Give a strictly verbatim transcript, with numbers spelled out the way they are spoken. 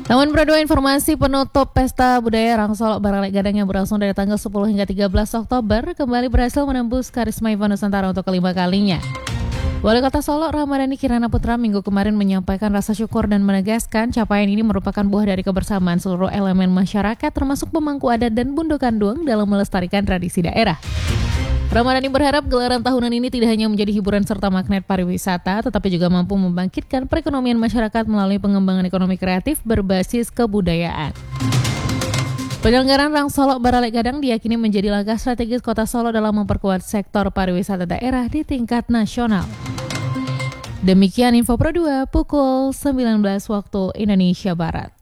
Namun berdua informasi penutup Pesta Budaya Rangsolo Baralek Gadang yang berlangsung dari tanggal sepuluh hingga tiga belas Oktober kembali berhasil menembus karisma event Nusantara untuk kelima kalinya. Wali Kota Solo Ramadhani Kirana Putra minggu kemarin menyampaikan rasa syukur dan menegaskan capaian ini merupakan buah dari kebersamaan seluruh elemen masyarakat termasuk pemangku adat dan bundokanduang dalam melestarikan tradisi daerah. Ramadhani berharap gelaran tahunan ini tidak hanya menjadi hiburan serta magnet pariwisata, tetapi juga mampu membangkitkan perekonomian masyarakat melalui pengembangan ekonomi kreatif berbasis kebudayaan. Penyelenggaraan Rangsolo Baralek Gadang diyakini menjadi langkah strategis Kota Solo dalam memperkuat sektor pariwisata daerah di tingkat nasional. Demikian Info Pro dua pukul sembilan belas waktu Indonesia Barat.